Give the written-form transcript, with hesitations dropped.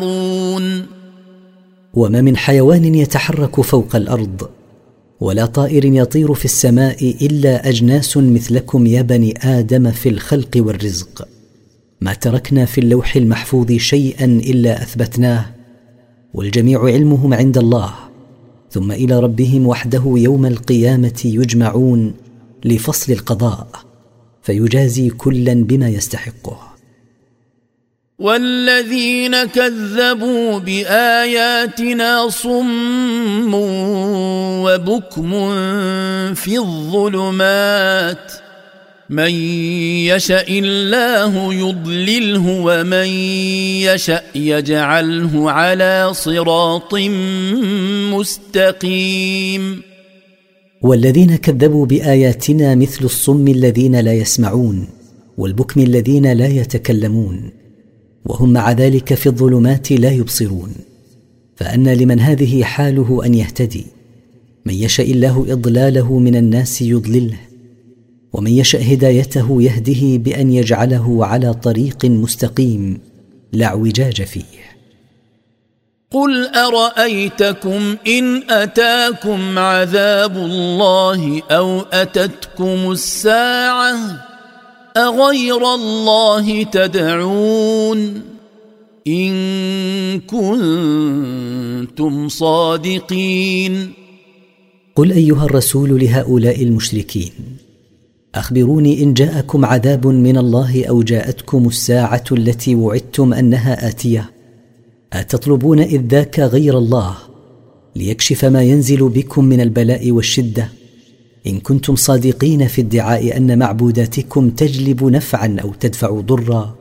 وما من حيوان يتحرك فوق الأرض ولا طائر يطير في السماء إلا أجناس مثلكم يا بني آدم في الخلق والرزق. ما تركنا في اللوح المحفوظ شيئا إلا أثبتناه، والجميع علمهم عند الله، ثم إلى ربهم وحده يوم القيامة يجمعون لفصل القضاء، فيجازي كلا بما يستحقه. والذين كذبوا بآياتنا صم وبكم في الظلمات، من يشاء الله يضلله ومن يشاء يجعله على صراط مستقيم. والذين كذبوا بآياتنا مثل الصم الذين لا يسمعون والبكم الذين لا يتكلمون، وهم مع ذلك في الظلمات لا يبصرون. فأن لمن هذه حاله أن يهتدي، من يشاء الله إضلاله من الناس يضلله، ومن يشاء هدايته يهده بأن يجعله على طريق مستقيم لا اعوجاج فيه. قل أرأيتكم إن أتاكم عذاب الله أو أتتكم الساعة أغير الله تدعون إن كنتم صادقين. قل أيها الرسول لهؤلاء المشركين: أخبروني إن جاءكم عذاب من الله أو جاءتكم الساعة التي وعدتم أنها آتية، أتطلبون إذ ذاك غير الله ليكشف ما ينزل بكم من البلاء والشدة؟ إن كنتم صادقين في ادعاء أن معبوداتكم تجلب نفعا أو تدفع ضرا،